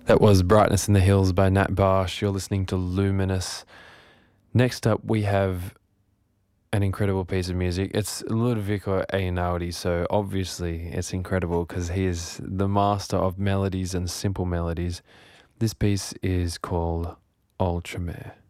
That was Brightness in the Hills by Nat Barsh. You're listening to Luminous. Next up, we have an incredible piece of music. It's Ludovico Einaudi, so obviously it's incredible because he is the master of melodies and simple melodies. This piece is called Ultramare.